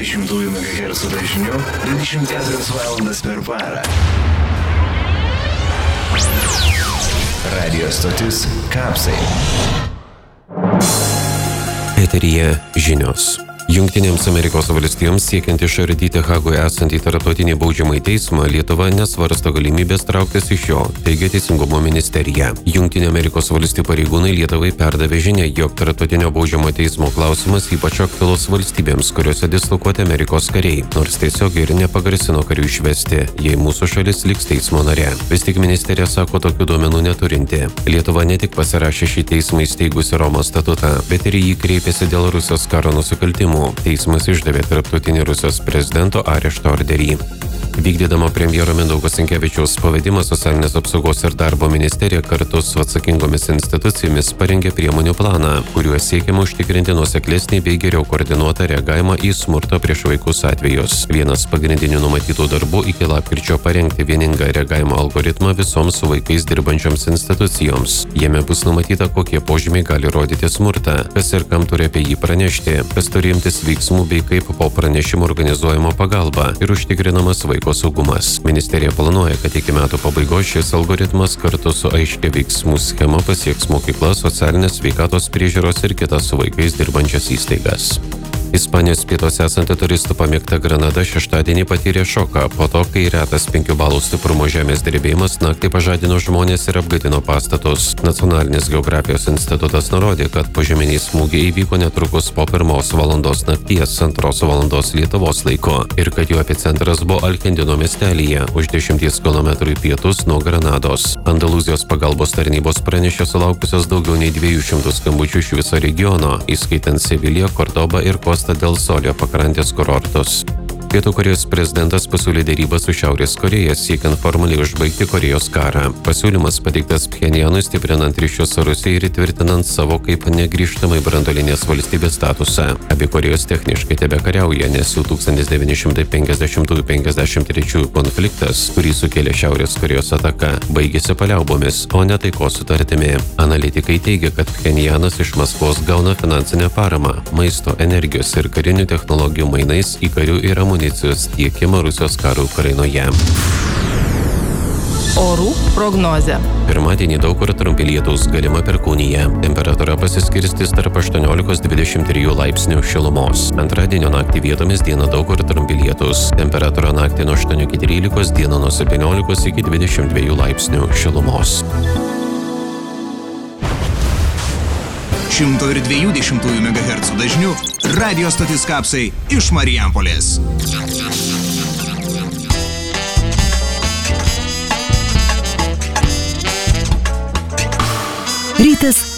120 MHz dažniu 24 valandas per parą. Radio stotis Kapsai. Eteryje žinios. Jungtinėms Amerikos valstijoms siekiant išardyti Hagoje esantį tarptautinį baudžiamąjį teismą, Lietuva nesvarsto galimybės trauktis iš jo, teigia Teisingumo ministerija. Jungtinių Amerikos valstijų pareigūnai Lietuvai perdavė žinią, jog tarptautinio baudžiamo teismo klausimas ypač aktualus valstybėms, kuriuose dislokuoti Amerikos kariai, nors tiesiog ir nepagrasino karių išvesti, jei mūsų šalis liks teismo nare. Vis tik ministerija sako tokių duomenų neturinti. Lietuva ne tik pasirašė šį teismą įsteigusi Romos statutą, bet ir į jį kreipėsi dėl Rusijos karo nusikaltimų. Teismas išdavė tarptautinį Rusijos prezidento arešto orderį. Vykdydama premjero Mindaugo Sinkevičiaus pavedimą, Socialinės apsaugos ir darbo ministerija kartu su atsakingomis institucijomis parengė priemonių planą, kuriuo siekiama užtikrinti nuoseklesnį bei geriau koordinuotą reagavimą į smurto prieš vaikus atvejus. Vienas pagrindinių numatytų darbų iki lapkričio parengti vieningą reagavimo algoritmą visoms su vaikais dirbančioms institucijoms. Jame bus numatyta, kokie požymiai gali rodyti smurtą, kas ir kam turi apie jį pranešti, kas turi imtis veiksmų bei kaip po pranešimo organizuojama pagalba ir užtikrinamas vaiko saugumas. Ministerija planuoja, kad iki metų pabaigos šis algoritmas kartu su aiškia veiksmų schema pasieks mokyklas, socialinės sveikatos priežiūros ir kitas su vaikais dirbančias įstaigas. Ispanijos pietuose esanti turistų pamėgta Granada šeštadienį patyrė šoką po to, kai retas 5 balų stiprumo žemės drebėjimas naktį pažadino žmonės ir apgadino pastatus. Nacionalinis geografijos institutas nurodė, kad požeminiai smūgiai įvyko netrukus po 1 valandos nakties 2 valandos Lietuvos laiko ir kad jų epicentras buvo Alkendino miestelyje už 10 km į pietus nuo Granados. Andalūzijos pagalbos tarnybos pranešė sulaukusios daugiau nei 200 skambučių iš viso regiono, įskaitant Seviliją, Kordobą ir Costa del Solio pakrantės kurortus. Pietų Korėjos prezidentas pasiūlė derybas su Šiaurės Koreja, siekiant formaliai užbaigti Korėjos karą. Pasiūlymas pateiktas Pchenjanui stiprinant ryšius su Rusija ir įtvirtinant savo kaip negrįžtamai branduolinės valstybės statusą. Abi Korėjos techniškai tebekariauja, nes jų 1950–53 konfliktas, kurį sukėlė Šiaurės Korėjos ataka, baigėsi paliaubomis, o ne taikos sutartimi. Analitikai teigia, kad Pchenjanas iš Maskvos gauna finansinę paramą, maisto, energijos ir karinių technologijų mainais į karių ir amunicijos tiekimą Rusijos karo Ukrainoje. Orų prognozė. Pirmadienį daug kur trumpi lietūs, galima perkūnija. Temperatūra pasiskirstys tarp 18–23 laipsnių šilumos. Antradienio naktį vietomis dieną daug kur trumpi lietūs. Temperatūra naktį nuo 8–13, dieną nuo 17–22 laipsnių šilumos. 120 MHz dažniu radio stotis Kapsai iš Marijampolės. Rytas